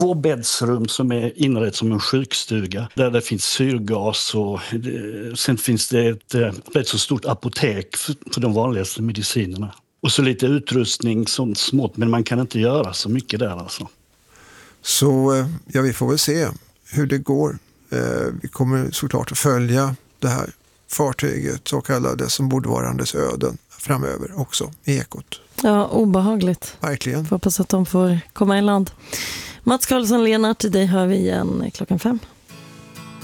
2-bäddsrum som är inrett som en sjukstuga där det finns syrgas och sen finns det ett rätt så stort apotek för de vanligaste medicinerna. Och så lite utrustning sånt smått, men man kan inte göra så mycket där alltså. Så ja, vi får väl se hur det går. Vi kommer såklart att följa det här fartyget och alla det som borde vara dess öden framöver också i Ekot. Ja, obehagligt. Verkligen. Får hoppas att de får komma i land. Mats Karlsson, Lennart, dig hör vi igen 5:00.